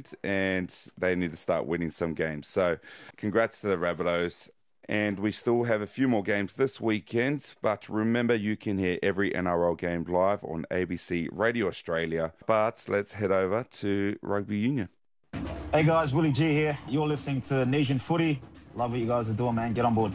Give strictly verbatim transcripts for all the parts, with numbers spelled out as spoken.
weekend, and they need to start winning some games. So congrats to the Rabbitohs. And we still have a few more games this weekend, but remember you can hear every N R L game live on A B C Radio Australia. But let's head over to Rugby Union. Hey guys, Willie G here. You're listening to Nation Footy. Love what you guys are doing, man. Get on board.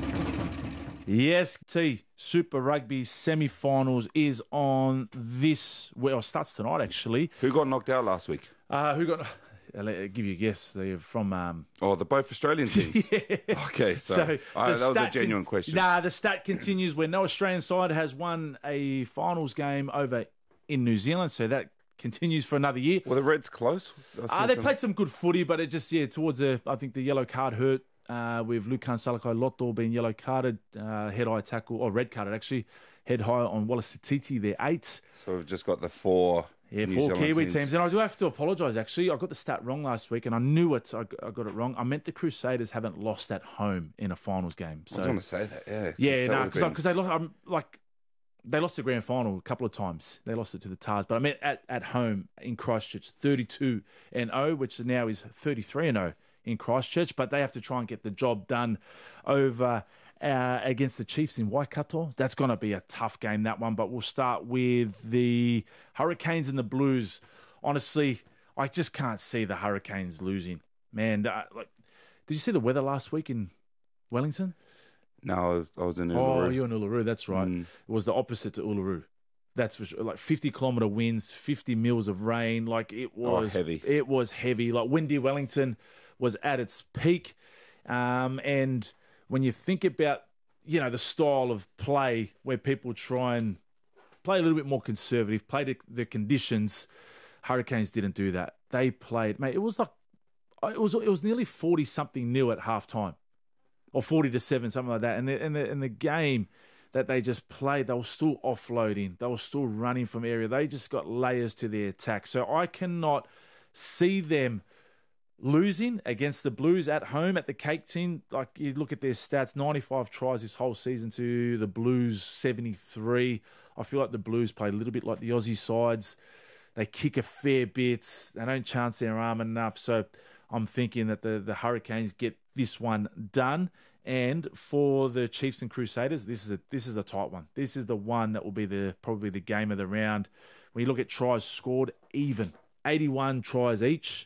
Yes, T. Super Rugby semi-finals is on this... Well, it starts tonight, actually. Who got knocked out last week? Uh, who got... I'll give you a guess. They're from... Um... Oh, the both Australian teams? yeah. Okay, so, so right, that was a genuine con- question. Nah, the stat continues where no Australian side has won a finals game over in New Zealand, so that continues for another year. Well, the Reds close? Uh, they some... played some good footy, but it just, yeah, towards the... I think the yellow card hurt uh, with Lukan Salakai Lotto being yellow carded, uh, head high tackle, or red carded actually, head high on Wallace Satiti, they're eight. So we've just got the four... Yeah, New four Zealand Kiwi teams. teams. And I do have to apologise, actually. I got the stat wrong last week, and I knew it. I, I got it wrong. I meant the Crusaders haven't lost at home in a finals game. So, I was going to say that, yeah. Yeah, no, because been... they lost, I'm, like, they lost the grand final a couple of times. They lost it to the Tars. But I meant at, at home in Christchurch, thirty-two and oh, which now is thirty-three and oh in Christchurch. But they have to try and get the job done over... Uh, against the Chiefs in Waikato. That's going to be a tough game, that one. But we'll start with the Hurricanes and the Blues. Honestly, I just can't see the Hurricanes losing. Man, uh, like, did you see the weather last week in Wellington? No, I was, I was in Uluru. Oh, you're in Uluru, that's right. Mm. It was the opposite to Uluru. That's for sure. Like fifty kilometre winds, fifty mils of rain. Like it was oh, heavy. It was heavy. Like windy Wellington was at its peak. Um, and... When you think about, you know, the style of play where people try and play a little bit more conservative, play the, the conditions, Hurricanes didn't do that. They played, mate, it was like, it was it was nearly forty-something nil at halftime, or forty to seven, something like that. And the, and, the, and the game that they just played, they were still offloading. They were still running from area. They just got layers to their attack. So I cannot see them losing against the Blues at home at the Cake Tin. Like, you look at their stats, ninety-five tries this whole season to the Blues seventy-three. I feel like the Blues play a little bit like the Aussie sides. They kick a fair bit. They don't chance their arm enough. So I'm thinking that the, the Hurricanes get this one done. And for the Chiefs and Crusaders, this is a this is a tight one. This is the one that will be the probably the game of the round. When you look at tries scored, even eighty-one tries each.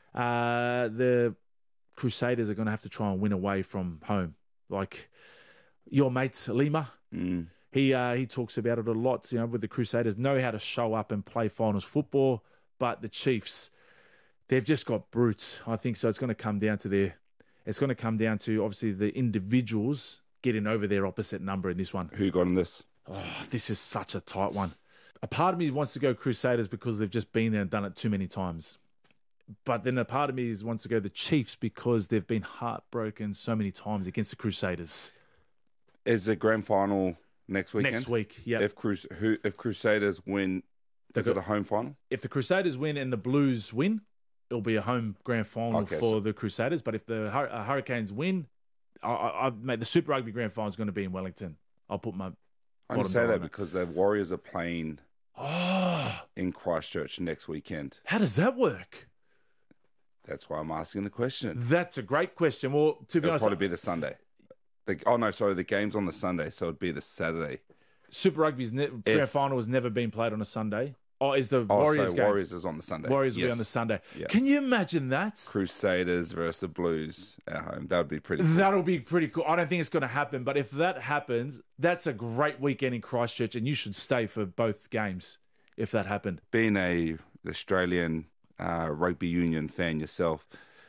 Uh, the Crusaders are going to have to try and win away from home. Like your mate Lima, mm. he uh, he talks about it a lot. You know, with the Crusaders, know how to show up and play finals football, but the Chiefs, they've just got brutes. I think so. It's going to come down to their. It's going to come down to obviously the individuals getting over their opposite number in this one. Who got in this? Oh, this is such a tight one. A part of me wants to go Crusaders because they've just been there and done it too many times. But then a part of me wants to go the Chiefs because they've been heartbroken so many times against the Crusaders. Is the grand final next weekend? Next week, yeah. If Crus- who, if Crusaders win, They've is got, it a home final? If the Crusaders win and the Blues win, it'll be a home grand final okay, for so. the Crusaders. But if the Hur- uh, Hurricanes win, I, I, I've made the Super Rugby grand final is going to be in Wellington. I'll put my. I only say that because the Warriors are playing oh. in Christchurch next weekend. How does that work? That's why I'm asking the question. That's a great question. Well, to be It'll honest, probably be the Sunday. The, oh no, sorry, the game's on the Sunday, so it'd be the Saturday. Super Rugby's ne- grand if, final has never been played on a Sunday. Oh, is the oh, Warriors so game? Warriors is on the Sunday. Warriors will yes. be on the Sunday. Yeah. Can you imagine that? Crusaders versus the Blues at home. That would be pretty cool. That'll be pretty cool. I don't think it's going to happen, but if that happens, that's a great weekend in Christchurch, and you should stay for both games if that happened. Being a Australian uh, rugby union fan yourself,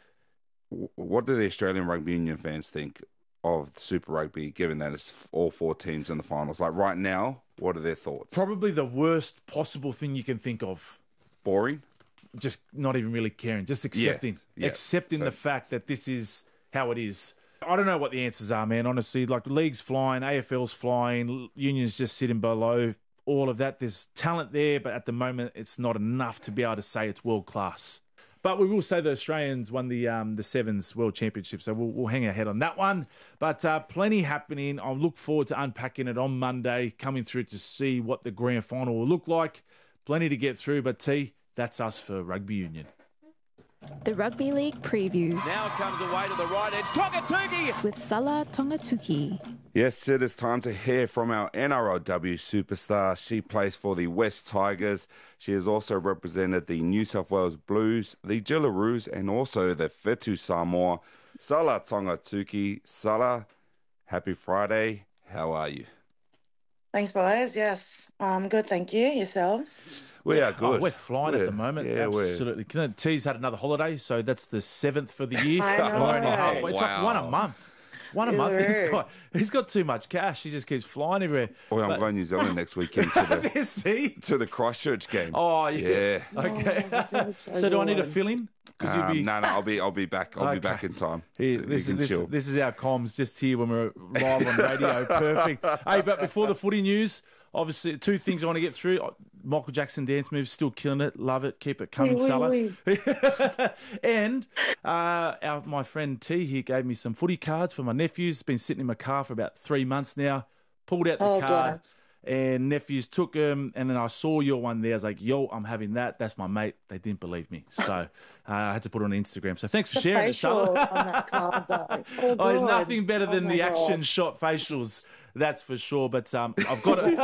what do the Australian rugby union fans think of Super Rugby, given that it's all four teams in the finals? Like right now, what are their thoughts? Probably the worst possible thing you can think of. Boring? Just not even really caring. Just accepting. Yeah, yeah. Accepting so, the fact that this is how it is. I don't know what the answers are, man, honestly. Like, league's flying, A F L's flying, unions just sitting below, all of that. There's talent there, but at the moment, it's not enough to be able to say it's world class. But we will say the Australians won the um, the Sevens World Championship, so we'll, we'll hang our head on that one. But uh, plenty happening. I look forward to unpacking it on Monday, coming through to see what the grand final will look like. Plenty to get through, but T, that's us for Rugby Union. The Rugby League Preview. Now comes away to the right edge. Tongatuki! With Salah Tongatuki. Yes, it is time to hear from our N R L W superstar. She plays for the West Tigers. She has also represented the New South Wales Blues, the Jillaroos, and also the Whetu Samoa. Salah Tongatuki. Salah, happy Friday. How are you? Thanks, boys. Yes, um, good. Thank you. Yourselves? We are good. Oh, we're flying we're, at the moment. Yeah, Absolutely. We're... T's had another holiday, so that's the seventh for the year. I know. We're only halfway. It's Wow. like one a month. One a month. He's got, he's got too much cash. He just keeps flying everywhere. Well, I'm But- going to New Zealand next weekend to the, See? to the Christchurch game. Oh, yeah. Yeah. Okay. Oh, that sounds so so do I need a good. fill in? Because you'd Um, be. no, no, I'll be, I'll be back. I'll be Okay. back in time. Here, You this, can this, chill. this is our comms just here when we're live on radio. Perfect. Hey, but before the footy news, obviously, two things I want to get through. Michael Jackson dance moves, still killing it. Love it. Keep it coming, Oui, oui, Salah. oui. And uh, our, my friend T here gave me some footy cards for my nephews. It's been sitting in my car for about three months now. Pulled out the Oh, card. bless. And nephews took them, and then I saw your one there. I was like, yo, I'm having that. That's my mate. They didn't believe me. So uh, I had to put it on Instagram. So thanks for The sharing it, facial Salah. on that card, though. Oh, Oh, God. nothing better than Oh, the my action God. shot facials, that's for sure. But um, I've got it.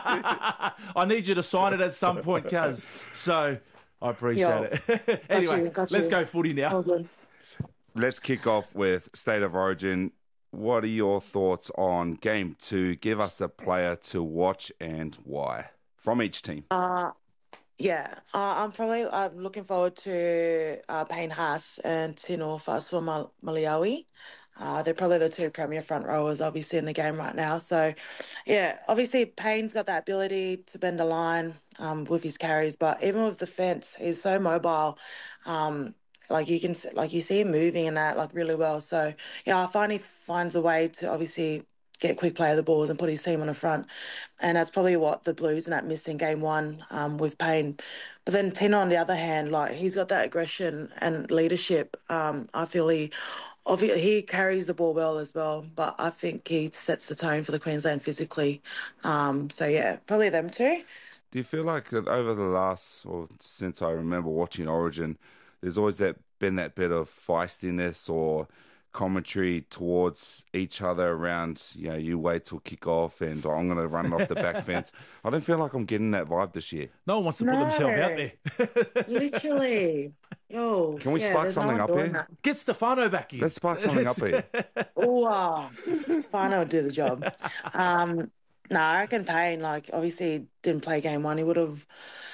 I need you to sign it at some point, Kaz. So I appreciate Yo. it. anyway, you, got let's you. go footy now. Oh, good. Let's kick off with State of Origin. What are your thoughts on Game two? Give us a player to watch and why from each team. Uh, yeah, uh, I'm probably uh, looking forward to uh, Payne Haas and Tino Fasua Maliawi. Uh, they're probably the two premier front rowers, obviously, in the game right now. So, yeah, obviously, Payne's got that ability to bend a line um, with his carries, but even with the fence, he's so mobile. Um, like you can, like you see him moving and that, like really well. So, yeah, I find he finds a way to obviously get quick play of the balls and put his team on the front, and that's probably what the Blues and that missed in game one um, with Payne. But then Tino, on the other hand, like he's got that aggression and leadership. Um, I feel he. Obviously, he carries the ball well as well, but I think he sets the tone for the Queensland physically. Um, so, yeah, probably them two. Do you feel like that over the last, or since I remember watching Origin, there's always that been that bit of feistiness or commentary towards each other around, you know, you wait till kick off and I'm going to run it off the back fence. I don't feel like I'm getting that vibe this year. No one wants to put No. themselves out there. Literally. Yo. Can we yeah, spark there's no something one up doing here? that. Get Stefano back in. Let's spark something up here. Oh, wow. Fano will do the job. Um, no, I reckon Payne, like, obviously he didn't play game one. He would have,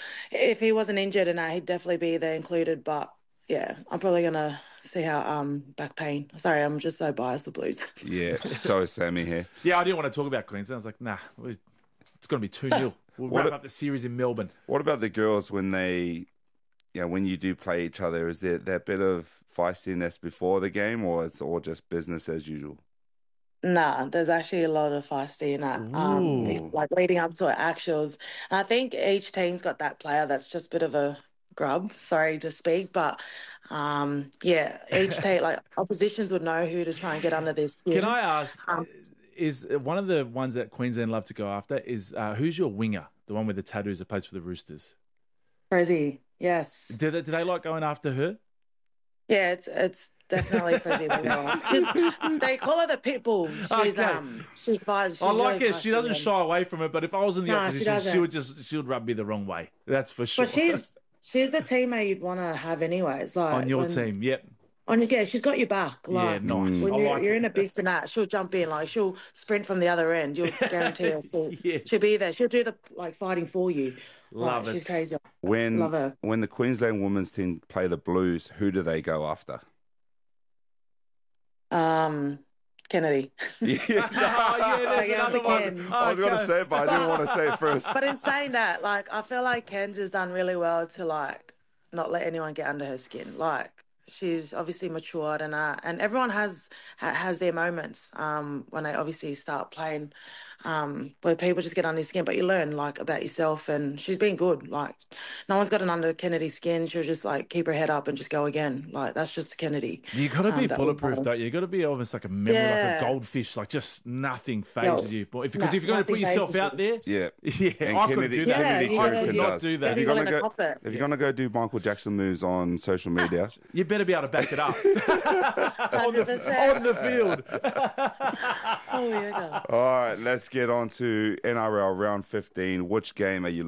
if he wasn't injured and that, he'd definitely be there included. But, yeah, I'm probably going to see how um back pain. Sorry, I'm just so biased with Blues. Yeah, so is Sammy here. Yeah, I didn't want to talk about Queensland. I was like, nah, we- it's going to be two nil. We'll What wrap a- up the series in Melbourne. What about the girls when they, you know, when you do play each other? Is there that bit of feistiness before the game, or it's all just business as usual? Nah, there's actually a lot of feisty in that. Um, Ooh. like leading up to actuals. And I think each team's got that player that's just a bit of a grub. Sorry to speak, but um, yeah, each team, like oppositions would know who to try and get under their skin. Can I ask, Um, is one of the ones that Queensland love to go after is uh, who's your winger? The one with the tattoos that plays for the Roosters. Frizzy, yes. Did they, did they like going after her? Yeah, it's it's definitely Frizzy. She's, they call her the pit bull. She's Okay. um she's fine. She's I like really it. She doesn't feisty. shy away from it, but if I was in the No, she opposition, she, doesn't. would just she would rub me the wrong way. That's for sure. But she's she's the teammate you'd want to have anyways. Like on your when- team. Yep. On yeah, she's got your back. Yeah, Like nice. when I you're, like you're it. in a big finale, she'll jump in. Like she'll sprint from the other end. You'll guarantee her. So Yes. she'll be there. She'll do the like fighting for you. Love like, it. She's crazy. When Love her. when the Queensland women's team play the Blues, who do they go after? Um, Kennedy. Yeah. Oh, yeah, there's Like, another Alfie one. Ken. I was going to Okay. say it, but I didn't want to say it first. But in saying that, like I feel like Ken's has done really well to like not let anyone get under her skin. Like she's obviously matured and uh, and everyone has ha- has their moments um when they obviously start playing um where people just get under your skin, but you learn like about yourself, and she's been good. Like no one's gotten under Kennedy's skin. She'll just like keep her head up and just go again. Like that's just Kennedy. You got to Um, be that would bulletproof, matter. don't you? You got to be almost like a memory, like a Yeah. goldfish, like just nothing phases No. you. But if, No, because if you're going to put nothing yourself phases out there, Yeah. yeah, And I couldn't Kennedy, do that. Kennedy Yeah, I Cherrington could yeah, not does. do If that. you're People gonna in the go, cockpit. if you're gonna go do Michael Jackson moves on social media, You better better be able to back it up on, the, on the field. Oh, yeah. All right, let's get on to N R L round fifteen. Which game are you